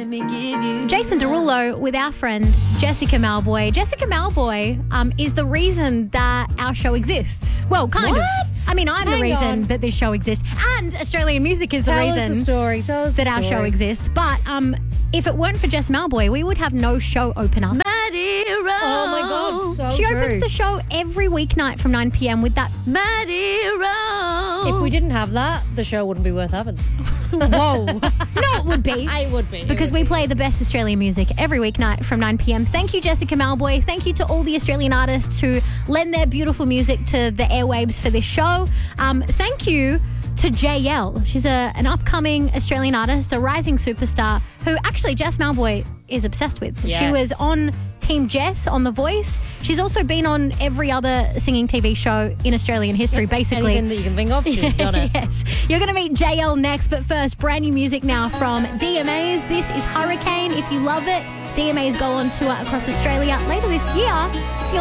Jason Derulo with our friend Jessica Malboy. Jessica Malboy is the reason that our show exists. Well, kind of. I mean, I'm the reason that this show exists. And Australian music is the reason that our show exists. But if it weren't for Jess Malboy, we would have no show opener. Oh my God, She opens the show every weeknight from 9 p.m. with that If we didn't have that, the show wouldn't be worth having. Whoa. No, it would be. It would be. Because we play the best Australian music every weeknight from 9 p.m. Thank you, Jessica Malboy. Thank you to all the Australian artists who lend their beautiful music to the airwaves for this show. Thank you to JL. She's an upcoming Australian artist, a rising superstar who actually Jess Malboy is obsessed with. Yes. She was on Team Jess on The Voice. She's also been on every other singing TV show in Australian history, basically. Anything that you can think of, she's done it. Yes. You're going to meet JL next, but first, brand new music now from DMAs. This is Hurricane. If you love it, DMAs go on tour across Australia later this year. It's the